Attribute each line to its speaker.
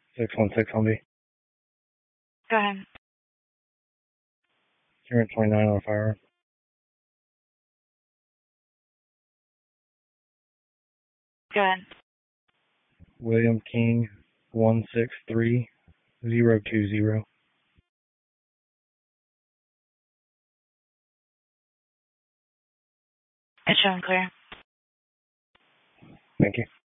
Speaker 1: 616 Humvee.
Speaker 2: Go ahead.
Speaker 1: 329 on a firearm.
Speaker 2: Go ahead.
Speaker 1: William King 163020.
Speaker 2: It's showing clear.
Speaker 1: Thank you.